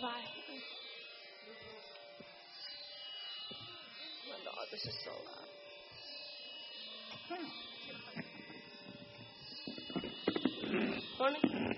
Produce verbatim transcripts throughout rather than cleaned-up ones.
Waheguru. Oh, this is so loud. ਹੁਣ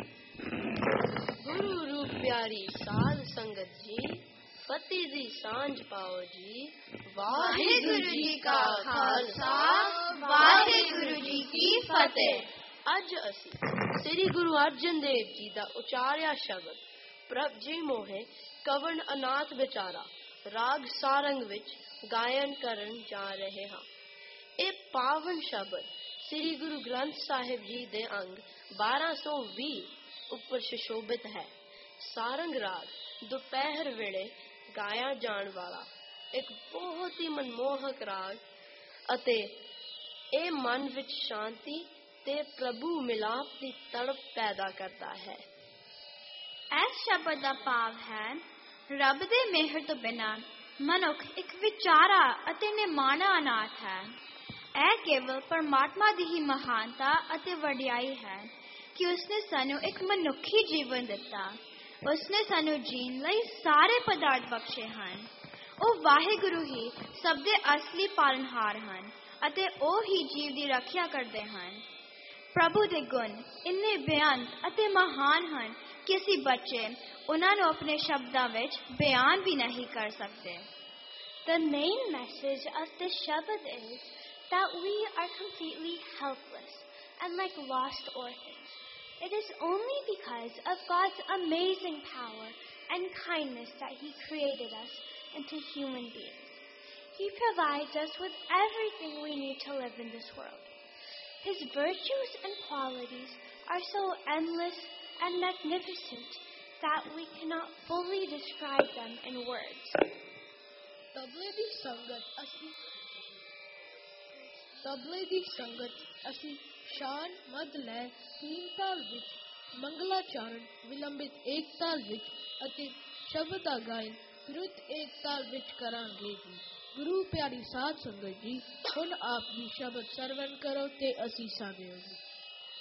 ਗੁਰੂ ਰੂਪ ਪਿਆਰੀ ਸਾਧ ਸੰਗਤ ਜੀ, ਫਤਿਹ ਦੀ ਸਾਂਝ ਪਾਓ ਜੀ। ਵਾਹਿਗੁਰੂ ਜੀ ਕਾ ਖਾਲਸਾ, ਵਾਹਿਗੁਰੂ ਜੀ ਕੀ ਫਤਿਹ। ਅੱਜ ਅਸੀਂ ਸ੍ਰੀ ਗੁਰੂ ਅਰਜਨ ਦੇਵ ਜੀ ਦਾ ਉਚਾਰਿਆ ਸ਼ਬਦ ਪ੍ਰਭ ਜੀ ਮੋਹੇ ਕਵਣ ਅਨਾਥ ਵਿਚਾਰਾ ਰਾਗ ਸਾਰੰਗ ਵਿੱਚ ਗਾਇਨ ਕਰਨ ਜਾ ਰਹੇ ਹਾਂ। ਇਹ ਪਾਵਨ ਸ਼ਬਦ ਸ੍ਰੀ ਗੁਰੂ ਗ੍ਰੰਥ ਸਾਹਿਬ ਜੀ ਦੇ ਅੰਗ ਬਾਰਾਂ ਸੌ ਵੀਹ ਉੱਪਰ ਸੁਸ਼ੋਭਿਤ ਹੈ। ਸਾਰੰਗ ਰਾਗ ਦੁਪਹਿਰ ਵੇਲੇ ਗਾਇਆ ਜਾਣ ਵਾਲਾ ਇੱਕ ਬਹੁਤ ਹੀ ਮਨਮੋਹਕ ਰਾਗ ਅਤੇ ਇਹ ਮਨ ਵਿੱਚ ਸ਼ਾਂਤੀ ਤੇ ਪ੍ਰਭੂ ਮਿਲਾਪ ਦੀ ਤੜਪ ਪੈਦਾ ਕਰਦਾ ਹੈ। ਇਸ ਸ਼ਬਦ ਦਾ ਭਾਵ ਹੈ, ਰੱਬ ਦੇ ਮਿਹਰ ਤੋਂ ਬਿਨਾਂ ਮਨੁੱਖ ਇੱਕ ਵਿਚਾਰਾ ਅਤੇ ਨਿਮਾਣਾ ਅਨਾਥ ਹੈ। ਇਹ ਕੇਵਲ ਪਰਮਾਤਮਾ ਦੀ ਹੀ ਮਹਾਨਤਾ ਅਤੇ ਵਡਿਆਈ ਹੈ ਕਿ ਉਸਨੇ ਸਾਨੂੰ ਇੱਕ ਮਨੁੱਖੀ ਜੀਵਨ ਦਿੱਤਾ। ਉਸਨੇ ਸਾਨੂੰ ਜੀਣ ਲਈ ਸਾਰੇ ਪਦਾਰਥ ਬਖਸ਼ੇ ਹਨ। ਉਹ ਵਾਹਿਗੁਰੂ ਹੀ ਸਭ ਦੇ ਅਸਲੀ ਪਾਲਣਹਾਰ ਹਨ ਅਤੇ ਉਹ ਹੀ ਜੀਵ ਦੀ ਰੱਖਿਆ ਕਰਦੇ ਹਨ। ਪ੍ਰਭੂ ਦੇ ਗੁਣ ਇੰਨੇ ਬੇਅੰਤ ਅਤੇ ਮਹਾਨ ਹਨ ਕਿ ਅਸੀਂ ਬੱਚੇ ਉਹਨਾਂ ਨੂੰ ਆਪਣੇ ਸ਼ਬਦਾਂ ਵਿੱਚ ਬਿਆਨ ਵੀ ਨਹੀਂ ਕਰ ਸਕਦੇ। The main message of this Shabad is that we are completely helpless and like lost orphans. It is only because of God's amazing power and kindness that He created us into human beings. He provides us with everything we need to live in this world. His virtues and qualities are so endless and magnificent that we cannot fully describe them in words. ਤਬਲੇ ਦੀ ਸੰਗਤ ਅਸੀਂ ਤਬਲੇ ਦੀ ਸੰਗਤ ਅਸੀਂ ਸ਼ਾਨ ਮਦ ਲੈ ਤੀਨ ਤਾਲ ਵਿੱਚ, ਮੰਗਲਾਚਾਰਨ ਵਿਲੰਬਿਤ ਏਕ ਤਾਲ ਵਿੱਚ ਅਤੇ ਸ਼ਬਦ ਦਾ ਗਾਇਨ ਧਰੁਤ ਏਕ ਤਾਲ ਵਿੱਚ ਕਰਾਂਗੇ ਜੀ। ਗੁਰੂ ਪਿਆਰੀ ਸਾਧ ਸੰਗਤ ਜੀ, ਹੁਣ ਆਪ ਵੀ ਸ਼ਬਦ ਸਰਵਣ ਕਰੋ ਤੇ ਅਸੀਂ ਸਾਂਭਿਓ ਜੀ।